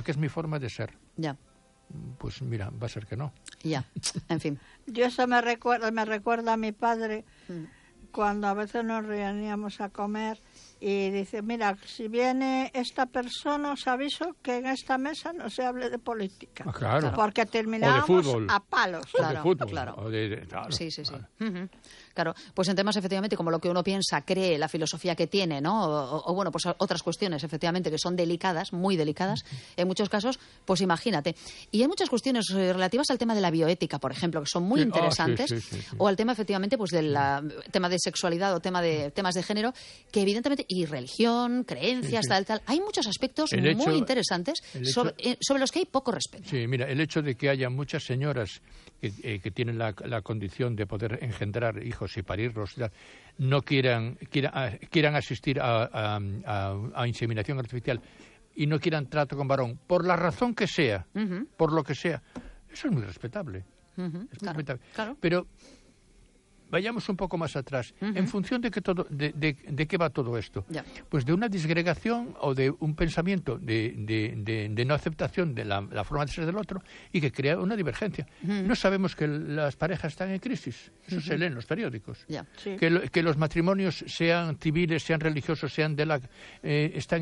porque es mi forma de ser. Ya. Pues mira, va a ser que no. Ya, en fin. Yo eso me recuerda a mi padre cuando a veces nos reuníamos a comer y dice, mira, si viene esta persona os aviso que en esta mesa no se hable de política. Ah, claro. Porque terminábamos a palos. Claro, o de fútbol, claro. Claro. Sí. Claro, pues en temas efectivamente como lo que uno piensa, cree, la filosofía que tiene, ¿no? O bueno, pues otras cuestiones efectivamente que son delicadas, muy delicadas, en muchos casos, pues imagínate. Y hay muchas cuestiones relativas al tema de la bioética, por ejemplo, que son muy interesantes, sí. o al tema efectivamente pues del tema de sexualidad o temas de género, que evidentemente, y religión, creencias, tal. Hay muchos aspectos muy interesantes sobre los que hay poco respeto. Sí, mira, el hecho de que haya muchas señoras que tienen la condición de poder engendrar hijos y parirlos, no quieran asistir a inseminación artificial y no quieran trato con varón, por la razón que sea, por lo que sea, eso es muy respetable. Es muy respetable. Claro. Pero vayamos un poco más atrás. En función de qué va todo esto. Ya. Pues de una disgregación o de un pensamiento de no aceptación de la forma de ser del otro y que crea una divergencia. No sabemos que las parejas están en crisis. Eso se lee en los periódicos. Ya. Sí. Que los matrimonios, sean civiles, sean religiosos, sean están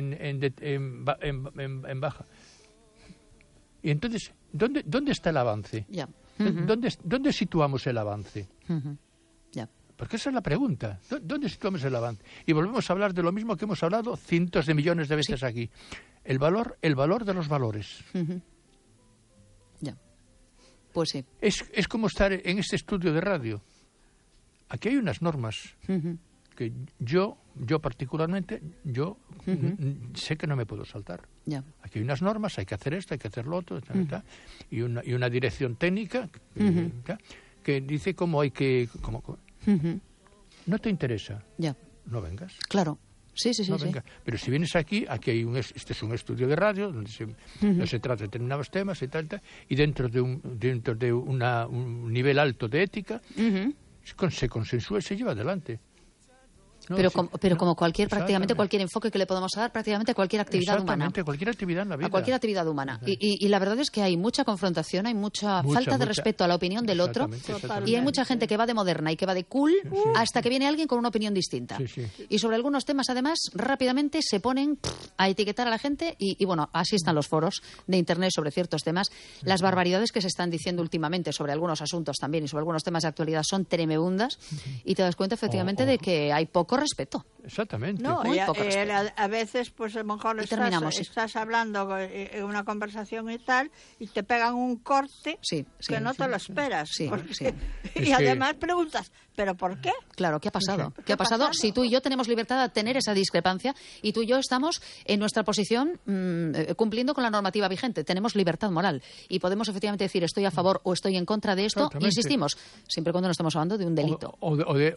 en baja. Y entonces, ¿dónde está el avance? Ya. ¿Dónde situamos el avance? Ya. Porque esa es la pregunta. ¿Dónde situamos el avance? Y volvemos a hablar de lo mismo que hemos hablado cientos de millones de veces aquí. El valor de los valores. Ya. Pues sí. Es como estar en este estudio de radio. Aquí hay unas normas que yo particularmente, sé que no me puedo saltar. Ya. Aquí hay unas normas, hay que hacer esto, hay que hacer lo otro, y una dirección técnica que dice cómo hay que... ¿No te interesa? Ya. No vengas. Claro. Sí. No vengas. Pero si vienes aquí hay este es un estudio de radio donde se trata de determinados temas y tal, y dentro de un nivel alto de ética se consensúa y se lleva adelante. No, pero como prácticamente cualquier enfoque que le podemos dar, prácticamente cualquier actividad humana. Cualquier actividad en la vida. A cualquier actividad humana. Y la verdad es que hay mucha confrontación, hay mucha falta de respeto a la opinión del otro. Y hay mucha gente que va de moderna y que va de cool hasta que viene alguien con una opinión distinta. Y sobre algunos temas, además, rápidamente se ponen a etiquetar a la gente y bueno, así están los foros de Internet sobre ciertos temas. Las barbaridades que se están diciendo últimamente sobre algunos asuntos también y sobre algunos temas de actualidad son tremebundas y te das cuenta efectivamente de que hay poco respeto. Exactamente. No, muy poco respeto. a veces pues a lo mejor estás hablando en una conversación y tal y te pegan un corte que no te lo esperas. Y además preguntas, ¿pero por qué? Claro, ¿qué ha pasado? ¿Qué ha pasado si tú y yo tenemos libertad de tener esa discrepancia y tú y yo estamos en nuestra posición cumpliendo con la normativa vigente? Tenemos libertad moral y podemos efectivamente decir estoy a favor o estoy en contra de esto. Insistimos, siempre cuando no estemos hablando de un delito. O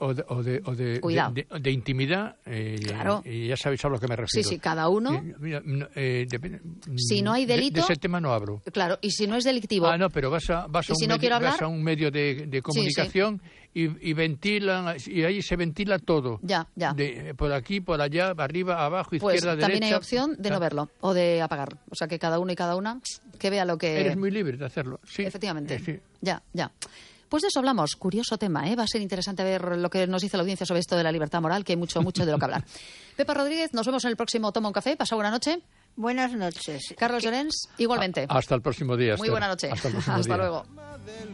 de intimidad, claro. Y ya sabéis a lo que me refiero. Sí, cada uno. Si no hay delito. De ese tema no hablo. Claro, y si no es delictivo. No, pero vas a un medio de comunicación y ventilan, y ahí se ventila todo. Ya. Por aquí, por allá, arriba, abajo, izquierda, derecha. También hay opción de no verlo o de apagar. O sea, que cada uno y cada una que vea lo que. Eres muy libre de hacerlo. Sí. Efectivamente. Sí. Ya. Pues de eso hablamos. Curioso tema, ¿eh? Va a ser interesante ver lo que nos dice la audiencia sobre esto de la libertad moral, que hay mucho de lo que hablar. Pepa Rodríguez, nos vemos en el próximo Toma un Café. Pasa buena noche. Buenas noches. Carlos Llorens, igualmente. Hasta el próximo día. Muy buena noche. Hasta luego.